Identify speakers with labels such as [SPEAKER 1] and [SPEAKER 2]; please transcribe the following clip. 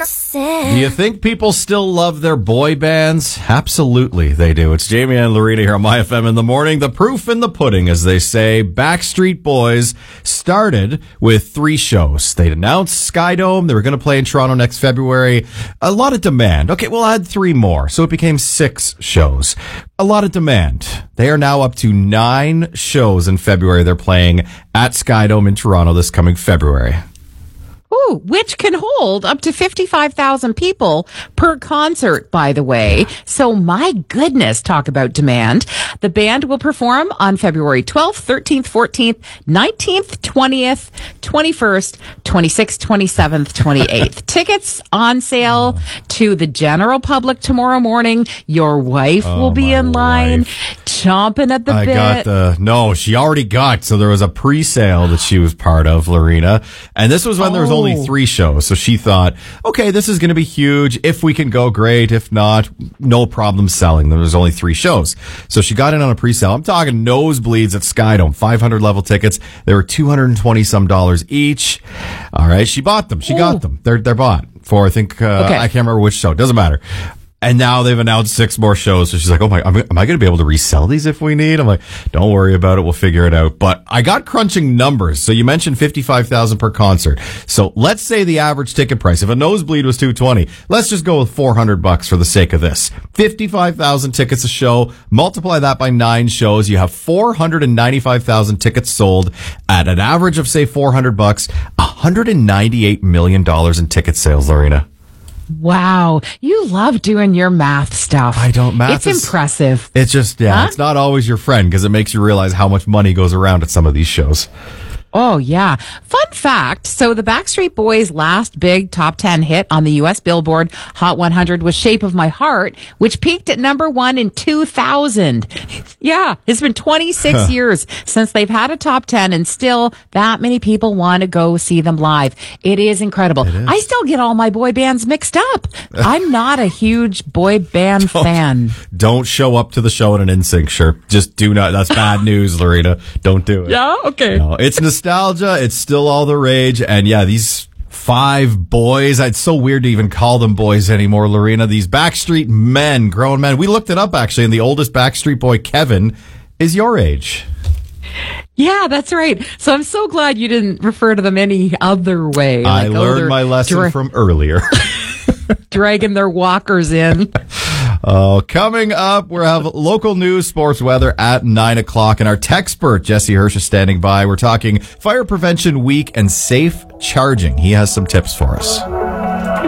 [SPEAKER 1] Do you think people still love their boy bands? Absolutely, they do. It's Jamie and Lorena here on My FM in the morning. The proof in the pudding, as they say. Backstreet Boys started with 3 shows. They'd announced Skydome. They were going to play in Toronto next February. A lot of demand. Okay, we'll add 3 more. So it became 6 shows. A lot of demand. They are now up to 9 shows in February. They're playing at Skydome in Toronto this coming February.
[SPEAKER 2] Ooh, which can hold up to 55,000 people per concert, by the way. So my goodness, talk about demand. The band will perform on February 12th, 13th, 14th, 19th, 20th, 21st, 26th, 27th, 28th. Tickets on sale to the general public tomorrow morning. Your wife will be in line, chomping at the bit.
[SPEAKER 1] She already got, so there was a pre-sale that she was part of, Lorena. And this was when there was only 3 shows. So she thought, okay, this is going to be huge. If we can go, great. If not, no problem selling them. There's only 3 shows. So she got in on a pre-sale. I'm talking nosebleeds at Skydome, 500 level tickets. They were $220 some each. All right. She bought them. She got them. They're bought for, I think, I can't remember which show. Doesn't matter. And now they've announced 6 more shows. So she's like, oh my, am I going to be able to resell these if we need? I'm like, don't worry about it. We'll figure it out. But I got crunching numbers. So you mentioned 55,000 per concert. So let's say the average ticket price, if a nosebleed was $220, let's just go with $400 for the sake of this. 55,000 tickets a show. Multiply that by 9 shows. You have 495,000 tickets sold at an average of, say, $400, $198 million in ticket sales, Lorena.
[SPEAKER 2] Wow. You love doing your math stuff.
[SPEAKER 1] I don't math.
[SPEAKER 2] It's impressive.
[SPEAKER 1] It's just, It's not always your friend because it makes you realize how much money goes around at some of these shows.
[SPEAKER 2] Oh, yeah. Fun fact. So the Backstreet Boys' last big top 10 hit on the U.S. Billboard Hot 100 was Shape of My Heart, which peaked at number 1 in 2000. Yeah. It's been 26 years since they've had a top 10 and still that many people want to go see them live. It is incredible. I still get all my boy bands mixed up. I'm not a huge boy band fan.
[SPEAKER 1] Don't show up to the show in an NSYNC shirt. Just do not. That's bad news, Lorena. Don't do it.
[SPEAKER 2] Yeah? Okay.
[SPEAKER 1] No, it's nostalgia. It's still all the rage. And yeah, these 5 boys, it's so weird to even call them boys anymore, Lorena. These Backstreet men, grown men. We looked it up actually, and the oldest Backstreet boy, Kevin, is your age.
[SPEAKER 2] Yeah, that's right. So I'm so glad you didn't refer to them any other way.
[SPEAKER 1] I learned my lesson from earlier.
[SPEAKER 2] Dragging their walkers in.
[SPEAKER 1] Coming up, we'll have local news, sports, weather at 9 o'clock. And our techspert, Jesse Hirsch, is standing by. We're talking Fire Prevention Week and safe charging. He has some tips for us.